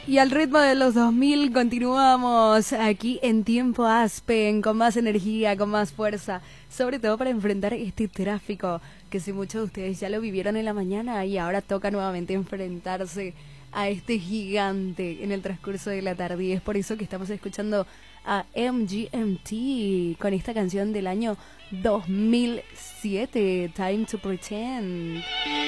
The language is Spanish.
Y al ritmo de los 2000 continuamos aquí en Tiempo Aspen, con más energía, con más fuerza, sobre todo para enfrentar este tráfico, que si muchos de ustedes ya lo vivieron en la mañana y ahora toca nuevamente enfrentarse a este gigante en el transcurso de la tarde. Y es por eso que estamos escuchando a MGMT con esta canción del año 2007, Time to Pretend.